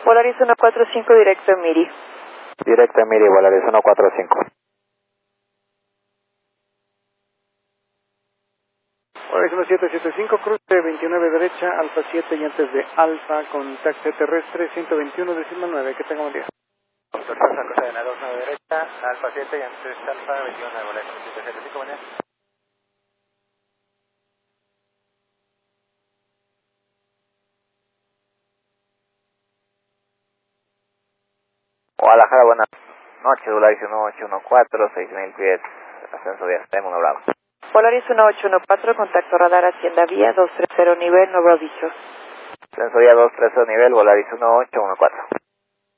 Volaris 145 directo a Miri. Directo a Miri, Volaris 145. Volaris 1775, cruce 29 derecha, Alfa 7 y antes de Alfa, contacto terrestre 121,9. Que tenga buen día. Doctor San José de la 29 derecha, Alfa 7 y antes Alfa 21 de Volaris 1775, buen día. Guadalajara, buenas noches, Volaris 1814, 6000 pies, ascenso de Azteca, Mono Bravo. Volaris 1814, contacto radar Hacienda Vía 230 nivel, nuevo aviso. Ascenso vía 230 nivel, Volaris 1814.